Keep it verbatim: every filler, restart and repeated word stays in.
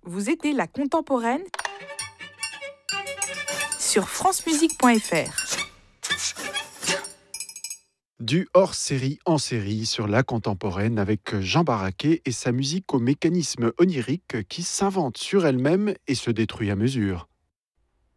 Vous écoutez La Contemporaine sur francemusique point f r. Du hors-série en série sur La Contemporaine avec Jean Barraquet et sa musique au mécanisme onirique qui s'invente sur elle-même et se détruit à mesure.